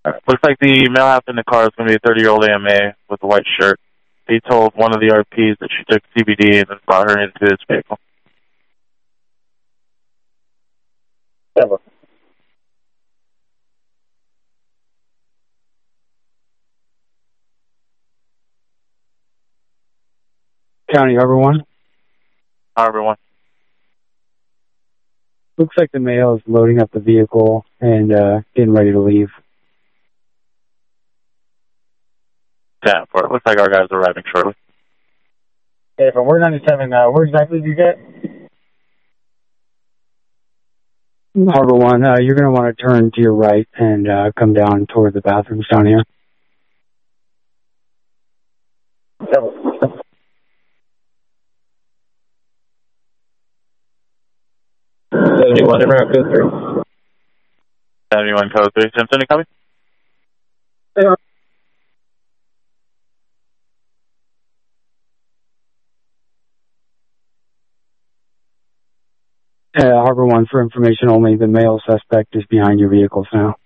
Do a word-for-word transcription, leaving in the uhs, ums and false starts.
Alright, looks like the male half in the car is going to be a thirty-year-old A M A with a white shirt. He told one of the R Ps that she took C B D and then brought her into his vehicle. Ever. County Harbor one. Harbor one. Looks like the male is loading up the vehicle and uh, getting ready to leave. Yeah, for it. Looks like our guys are arriving shortly. Okay, from where ninety-seven, uh, where exactly did you get? Harbor one, uh, you're going to want to turn to your right and uh, come down toward the bathrooms down here. seventy-one, Emerald Code three. seventy-one code three. Simpson, you copy? Yeah. Uh, Harbor one, for information only, the male suspect is behind your vehicles now.